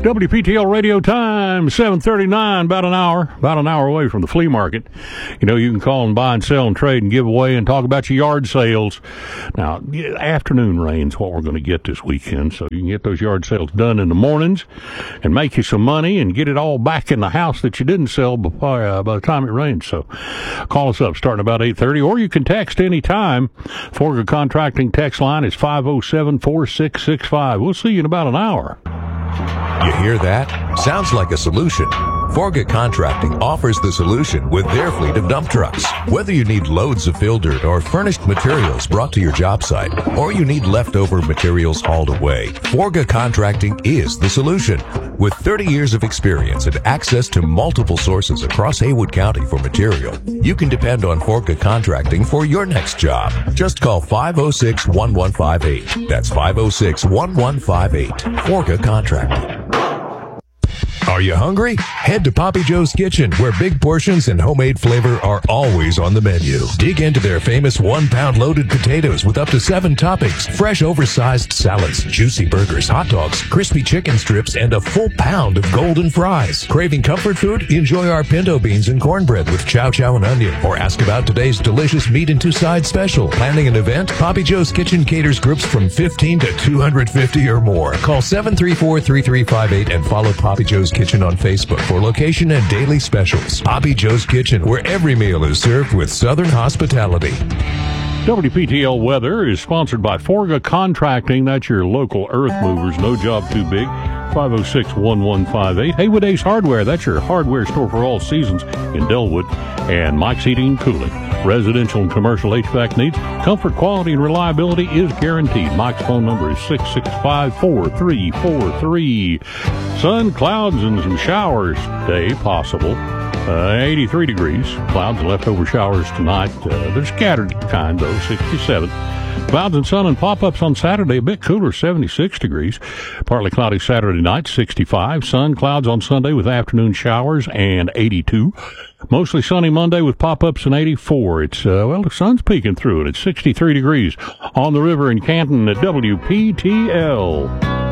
WPTL radio time, 7:39, about an hour away from the flea market. You know, you can call and buy and sell and trade and give away and talk about your yard sales. Now, afternoon rain's what we're going to get this weekend, so you can get those yard sales done in the mornings and make you some money and get it all back in the house that you didn't sell by the time it rains. So call us up starting about 8:30, or you can text anytime. Forga Contracting text line is 507-4665. We'll see you in about an hour. You hear that? Sounds like a solution. Forga Contracting offers the solution with their fleet of dump trucks. Whether you need loads of fill dirt or furnished materials brought to your job site, or you need leftover materials hauled away, Forga Contracting is the solution. With 30 years of experience and access to multiple sources across Haywood County for material, you can depend on Forga Contracting for your next job. Just call 506-1158. That's 506-1158. Forga Contracting. Are you hungry? Head to Poppy Joe's Kitchen, where big portions and homemade flavor are always on the menu. Dig into their famous 1-pound loaded potatoes with up to 7 toppings, fresh oversized salads, juicy burgers, hot dogs, crispy chicken strips, and a full pound of golden fries. Craving comfort food? Enjoy our pinto beans and cornbread with chow chow and onion, or ask about today's delicious meat and 2-side special. Planning an event? Poppy Joe's Kitchen caters groups from 15 to 250 or more. Call 734-3358 and follow Poppy Joe's Kitchen on Facebook for location and daily specials. Poppy Joe's Kitchen, where every meal is served with Southern hospitality. WPTL weather is sponsored by Forga Contracting. That's your local earth movers. No job too big. 506-1158. Haywood Ace Hardware. That's your hardware store for all seasons in Delwood. And Mike's Heating and Cooling. Residential and commercial HVAC needs. Comfort, quality, and reliability is guaranteed. Mike's phone number is 665-4343. Sun, clouds, and some showers today possible. 83 degrees. Clouds and leftover showers tonight. They're scattered kind, though, 67. Clouds and sun and pop-ups on Saturday, a bit cooler, 76 degrees. Partly cloudy Saturday night, 65. Sun, clouds on Sunday with afternoon showers and 82. Mostly sunny Monday with pop-ups and 84. It's, the sun's peeking through it. It's 63 degrees on the river in Canton at WPTL.